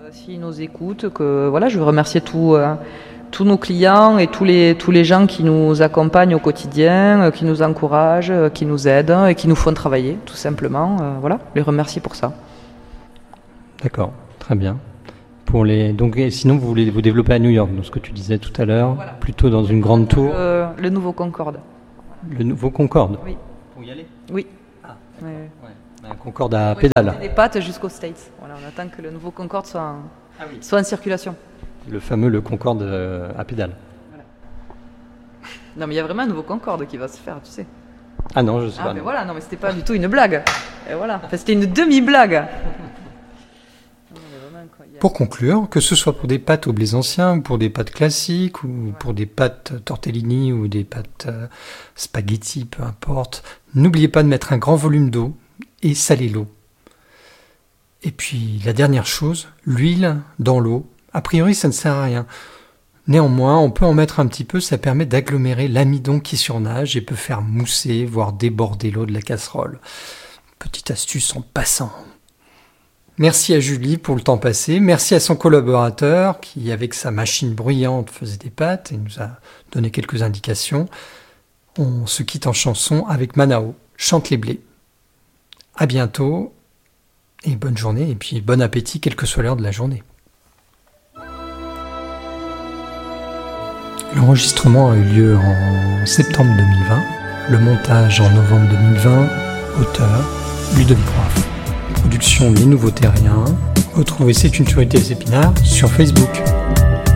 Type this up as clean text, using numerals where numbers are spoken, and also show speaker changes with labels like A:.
A: S'ils nous écoutent, que voilà, je veux remercier tous nos clients et tous les gens qui nous accompagnent au quotidien, qui nous encouragent, qui nous aident et qui nous font travailler, tout simplement. Voilà, les remercier pour ça.
B: D'accord, très bien. Donc, et sinon, vous voulez vous développer à New York, donc ce que tu disais tout à l'heure, voilà. Plutôt dans une grande tour.
A: Le nouveau Concorde.
B: Le nouveau Concorde.
A: Oui.
B: Pour y aller.
A: Oui.
B: Ah,
A: ouais.
B: Un Concorde à pédales.
A: Des pattes jusqu'aux States. Voilà, on attend que le nouveau Concorde soit en circulation.
B: Le Concorde à pédales.
A: Voilà. Non, mais il y a vraiment un nouveau Concorde qui va se faire, tu sais.
B: Ah non, je sais pas.
A: Mais voilà, non, mais c'était pas du tout une blague. Et voilà, enfin, c'était une demi-blague.
C: Pour conclure, que ce soit pour des pâtes au blé ancien, ou pour des pâtes classiques, ou pour des pâtes tortellini, ou des pâtes spaghetti, peu importe, n'oubliez pas de mettre un grand volume d'eau et saler l'eau. Et puis, la dernière chose, l'huile dans l'eau, a priori ça ne sert à rien. Néanmoins, on peut en mettre un petit peu, ça permet d'agglomérer l'amidon qui surnage et peut faire mousser, voire déborder l'eau de la casserole. Petite astuce en passant. Merci à Julie pour le temps passé, merci à son collaborateur qui, avec sa machine bruyante, faisait des pâtes et nous a donné quelques indications. On se quitte en chanson avec Manao, Chante les blés. À bientôt et bonne journée et puis bon appétit quelle que soit l'heure de la journée. L'enregistrement a eu lieu en septembre 2020, le montage en novembre 2020, auteur Ludovic Roif. Production Les Nouveaux Terriens. Retrouvez C'est une tuerie des épinards sur Facebook.